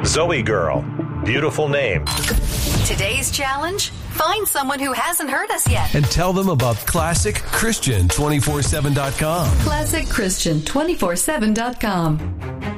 Zoe Girl. Beautiful name. Today's challenge? Find someone who hasn't heard us yet. And tell them about ClassicChristian247.com. ClassicChristian247.com.